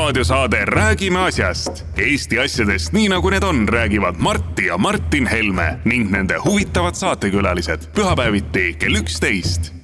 raadiosaade Räägime asjast. Eesti asjadest nii nagu need on, räägivad Martti ja Martin Helme ning nende huvitavad saatekülalised pühapäeviti kell 11.